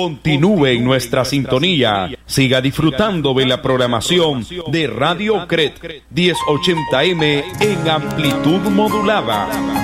Continúe en nuestra sintonía. Siga disfrutando de la programación de Radio CRET 1080M en amplitud modulada.